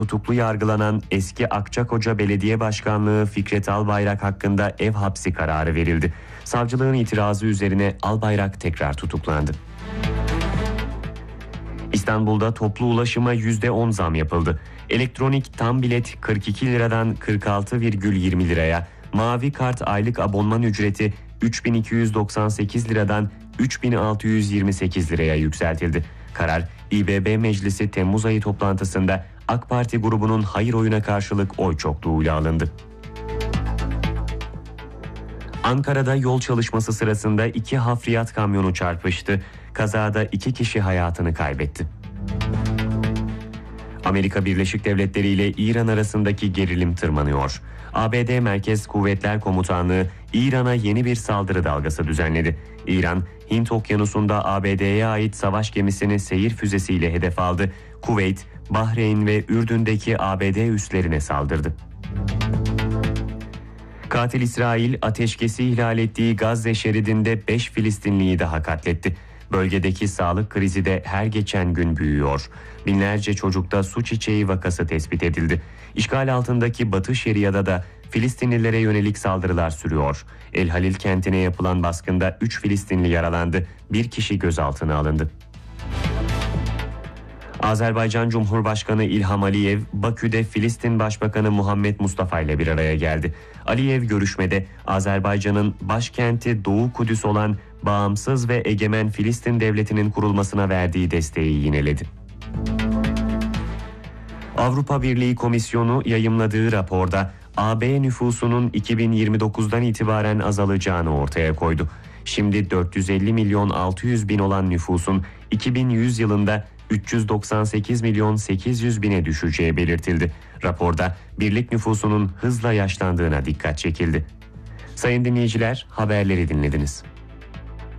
tutuklu yargılanan eski Akçakoca Belediye Başkanlığı Fikret Albayrak hakkında ev hapsi kararı verildi. Savcılığın itirazı üzerine Albayrak tekrar tutuklandı. İstanbul'da toplu ulaşıma %10 zam yapıldı. Elektronik tam bilet 42 liradan 46,20 liraya, mavi kart aylık abonman ücreti 3.298 liradan 3.628 liraya yükseltildi. Karar, İBB Meclisi Temmuz ayı toplantısında AK Parti grubunun hayır oyuna karşılık oy çokluğuyla alındı. Ankara'da yol çalışması sırasında 2 hafriyat kamyonu çarpıştı. Kazada 2 kişi hayatını kaybetti. Amerika Birleşik Devletleri ile İran arasındaki gerilim tırmanıyor. ABD Merkez Kuvvetler Komutanlığı İran'a yeni bir saldırı dalgası düzenledi. İran, Hint Okyanusu'nda ABD'ye ait savaş gemisini seyir füzesiyle hedef aldı. Kuveyt, Bahreyn ve Ürdün'deki ABD üslerine saldırdı. Katil İsrail, ateşkesi ihlal ettiği Gazze şeridinde 5 Filistinliyi daha katletti. Bölgedeki sağlık krizi de her geçen gün büyüyor. Binlerce çocukta su çiçeği vakası tespit edildi. İşgal altındaki Batı Şeria'da da Filistinlilere yönelik saldırılar sürüyor. El Halil kentine yapılan baskında 3 Filistinli yaralandı, 1 kişi gözaltına alındı. Azerbaycan Cumhurbaşkanı İlham Aliyev, Bakü'de Filistin Başbakanı Muhammed Mustafa ile bir araya geldi. Aliyev görüşmede Azerbaycan'ın başkenti Doğu Kudüs olan bağımsız ve egemen Filistin devletinin kurulmasına verdiği desteği yineledi. Avrupa Birliği Komisyonu yayımladığı raporda AB nüfusunun 2029'dan itibaren azalacağını ortaya koydu. Şimdi 450 milyon 600 bin olan nüfusun 2100 yılında 398 milyon 800 bine düşeceği belirtildi. Raporda birlik nüfusunun hızla yaşlandığına dikkat çekildi. Sayın dinleyiciler, haberleri dinlediniz.